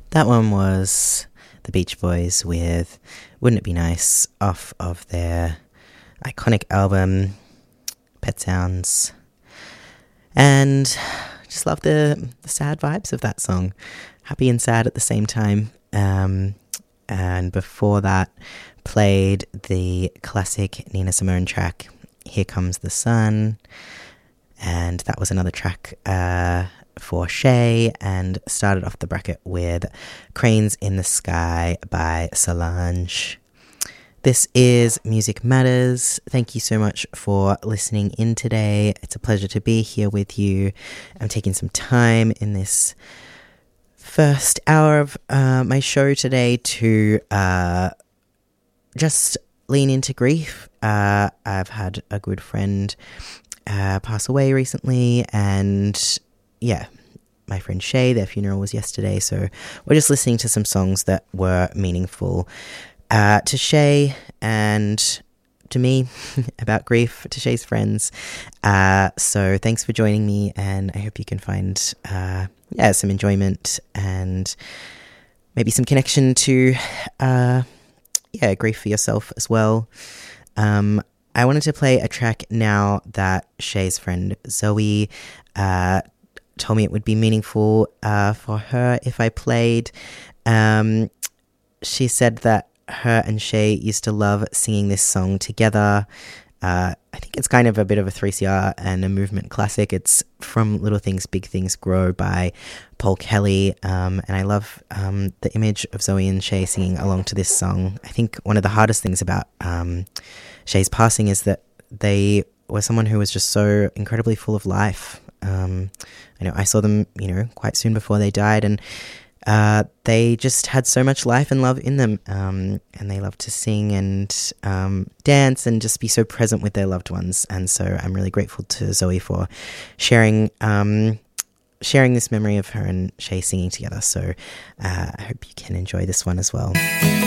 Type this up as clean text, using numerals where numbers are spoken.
That one was the Beach Boys with Wouldn't It Be Nice off of their iconic album Pet Sounds. And just love the sad vibes of that song. Happy and sad at the same time. And before that, played the classic Nina Simone track Here Comes the Sun. And that was another track for Shay, and started off the bracket with Cranes in the Sky by Solange. This is Music Matters. Thank you so much for listening in today. It's a pleasure to be here with you. I'm taking some time in this first hour of my show today to just lean into grief. I've had a good friend pass away recently, and yeah, my friend Shay, their funeral was yesterday, so we're just listening to some songs that were meaningful to Shay and to me about grief, to Shay's friends. So thanks for joining me, and I hope you can find some enjoyment and maybe some connection to grief for yourself as well. I wanted to play a track now that Shay's friend Zoe told me it would be meaningful for her if I played. She said that her and Shay used to love singing this song together. I think it's kind of a bit of a 3CR and a movement classic. It's From Little Things Big Things Grow by Paul Kelly, and I love the image of Zoe and Shay singing along to this song. I think one of the hardest things about Shay's passing is that they were someone who was just so incredibly full of life. I know I saw them, quite soon before they died, and they just had so much life and love in them, and they loved to sing and dance and just be so present with their loved ones. And so I'm really grateful to Zoe for sharing this memory of her and Shay singing together. So I hope you can enjoy this one as well.